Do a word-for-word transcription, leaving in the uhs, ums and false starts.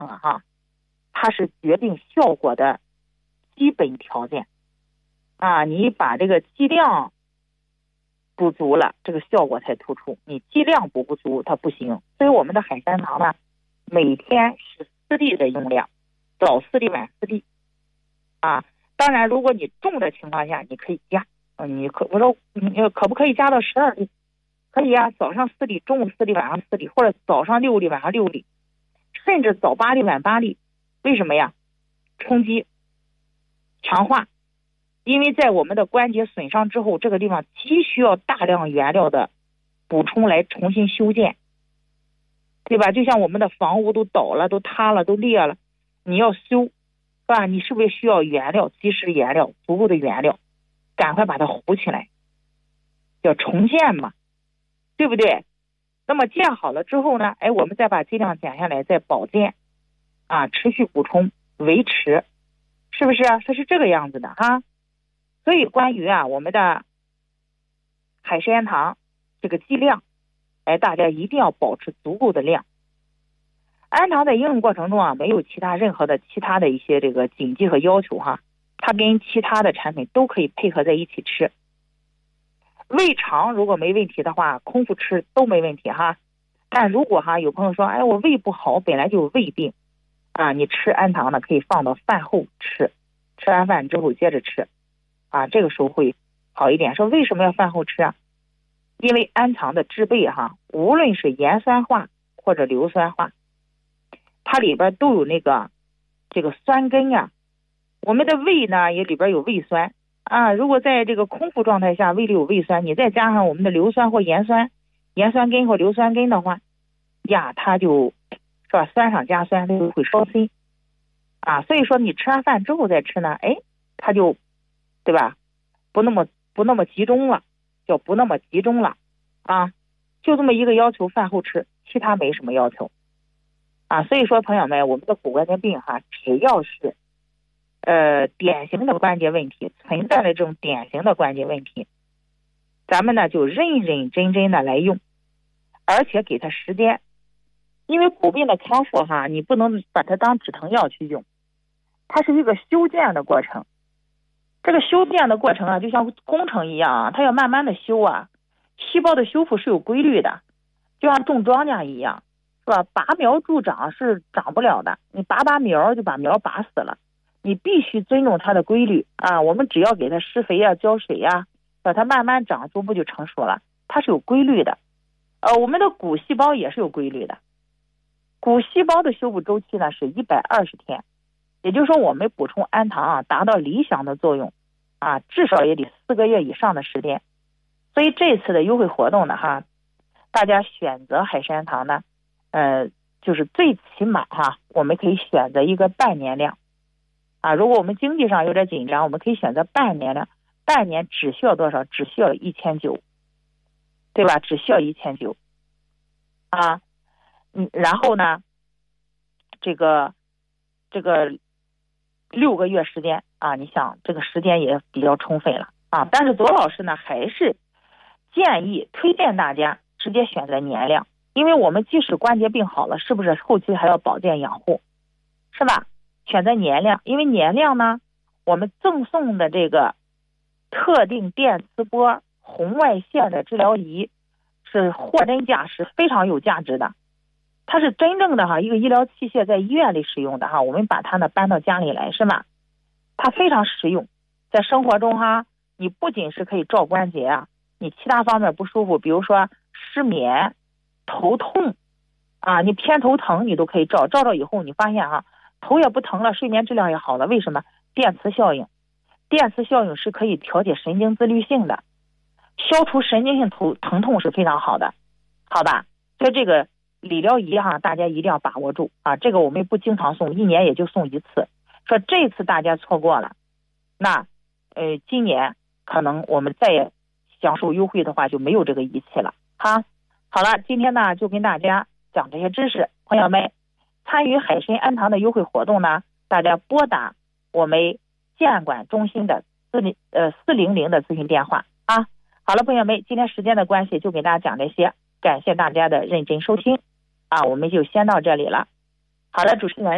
啊哈，它是决定效果的基本条件啊。你把这个剂量补足了，这个效果才突出。你剂量补不足，它不行。所以我们的海参堂呢，每天是四粒的用量，早四粒晚四粒啊。当然，如果你重的情况下，你可以加。嗯，你可我说你可不可以加到十二粒？可以啊，早上四粒，中午四粒，晚上四粒，或者早上六粒，晚上六粒，甚至早八粒，晚八粒。为什么呀？冲击、强化。因为在我们的关节损伤之后，这个地方急需要大量原料的补充来重新修建，对吧？就像我们的房屋都倒了，都塌了，都裂了，你要修，是吧？你是不是需要原料，及时原料，足够的原料，赶快把它糊起来，叫重建嘛，对不对？那么建好了之后呢，哎，我们再把剂量减下来，再保健啊，持续补充，维持，是不是？它是这个样子的哈。所以关于啊我们的海参堂这个剂量，哎，大家一定要保持足够的量。氨糖在应用过程中啊，没有其他任何的其他的一些这个禁忌和要求哈，它跟其他的产品都可以配合在一起吃。胃肠如果没问题的话，空腹吃都没问题哈。但如果哈有朋友说，哎，我胃不好，本来就有胃病啊，你吃氨糖呢可以放到饭后吃，吃完饭之后接着吃。啊，这个时候会好一点。说为什么要饭后吃啊？因为氨糖的制备哈，无论是盐酸化或者硫酸化，它里边都有那个这个酸根呀。我们的胃呢也里边有胃酸啊。如果在这个空腹状态下胃里有胃酸，你再加上我们的硫酸或盐酸、盐酸根或硫酸根的话呀，它就是吧酸上加酸，就会烧心啊。所以说你吃完饭之后再吃呢，哎，它就对吧？不那么不那么集中了，叫不那么集中了啊！就这么一个要求，饭后吃，其他没什么要求啊。所以说，朋友们，我们的骨关节病哈，只要是呃典型的关节问题，存在的这种典型的关节问题，咱们呢就认认真真的来用，而且给它时间。因为骨病的康复哈，你不能把它当止疼药去用，它是一个修建的过程。这个修建的过程啊，就像工程一样啊，它要慢慢的修啊。细胞的修复是有规律的，就像种庄稼一样，是吧？拔苗助长是长不了的，你拔拔苗就把苗拔死了。你必须尊重它的规律啊。我们只要给它施肥啊、浇水啊，让它慢慢长，逐步就成熟了。它是有规律的。呃，我们的骨细胞也是有规律的。骨细胞的修复周期呢是一百二十天。也就是说，我们补充氨糖啊，达到理想的作用啊，至少也得四个月以上的时间。所以这次的优惠活动呢，哈，大家选择海参糖呢，呃，就是最起码哈，我们可以选择一个半年量啊。如果我们经济上有点紧张，我们可以选择半年量，半年只需要多少？只需要一千九，对吧？只需要一千九啊。嗯，然后呢，这个这个。六个月时间啊，你想这个时间也比较充分了啊。但是左老师呢，还是建议推荐大家直接选择年量，因为我们即使关节病好了，是不是后期还要保健养护，是吧？选择年量，因为年量呢，我们赠送的这个特定电磁波红外线的治疗仪是货真价实，非常有价值的。它是真正的哈一个医疗器械，在医院里使用的哈，我们把它呢搬到家里来，是吧？它非常实用，在生活中哈，你不仅是可以照关节啊，你其他方面不舒服，比如说失眠、头痛啊，你偏头疼你都可以照，照照以后你发现哈，头也不疼了，睡眠质量也好了，为什么？电磁效应，电磁效应是可以调节神经自律性的，消除神经性头疼痛是非常好的，好吧？所以这个理疗仪哈，大家一定要把握住啊！这个我们不经常送，一年也就送一次。说这次大家错过了，那呃，今年可能我们再享受优惠的话，就没有这个仪器了哈。好了，今天呢就跟大家讲这些知识，朋友们参与海参氨糖的优惠活动呢，大家拨打我们监管中心的四零呃四零零的咨询电话啊。好了，朋友们，今天时间的关系就给大家讲这些，感谢大家的认真收听。啊，我们就先到这里了。好的，主持人。